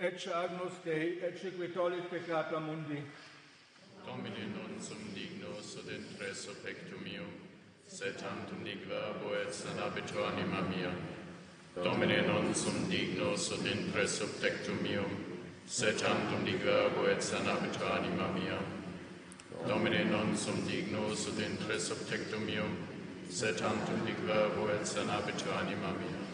Ecce Agnus Dei, ecce qui tollit peccata mundi. Domine non sum dignus od intresso pectum meum, sed tantum dic verbo et sanabitur anima mia. Domine non sum dignus od intresso pectum meum, sed tantum dic verbo et sanabitur anima mia. Domine non sum dignus od intresso pectum meum, sed tantum dic verbo et sanabitur anima mia.